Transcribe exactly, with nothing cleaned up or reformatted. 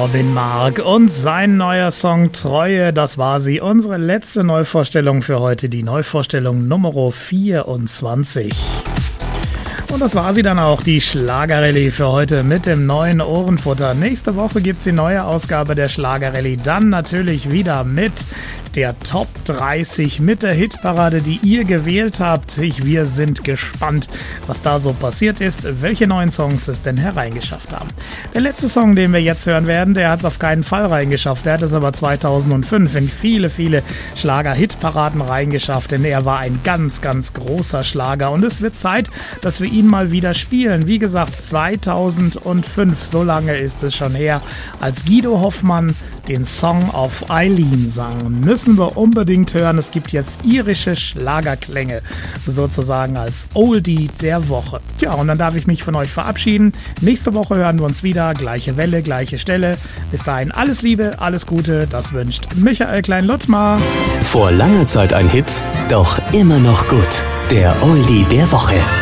Robin Mark und sein neuer Song Treue, das war sie. Unsere letzte Neuvorstellung für heute, die Neuvorstellung Nummer vierundzwanzig. Und das war sie dann auch, die Schlagerrallye für heute mit dem neuen Ohrenfutter. Nächste Woche gibt's die neue Ausgabe der Schlagerrallye. Dann natürlich wieder mit der Top dreißig, mit der Hitparade, die ihr gewählt habt. Ich, wir sind gespannt, was da so passiert ist, welche neuen Songs es denn hereingeschafft haben. Der letzte Song, den wir jetzt hören werden, der hat es auf keinen Fall reingeschafft. Der hat es aber zweitausendfünf in viele, viele Schlager-Hitparaden reingeschafft, denn er war ein ganz, ganz großer Schlager. Und es wird Zeit, dass wir ihn mal wieder spielen. Wie gesagt, zweitausendfünf, so lange ist es schon her, als Guido Hoffmann den Song auf Eileen sang. Müssen wir unbedingt hören. Es gibt jetzt irische Schlagerklänge, sozusagen als Oldie der Woche. Tja, und dann darf ich mich von euch verabschieden. Nächste Woche hören wir uns wieder. Gleiche Welle, gleiche Stelle. Bis dahin alles Liebe, alles Gute. Das wünscht Michael Klein-Luttmar. Vor langer Zeit ein Hit, doch immer noch gut. Der Oldie der Woche.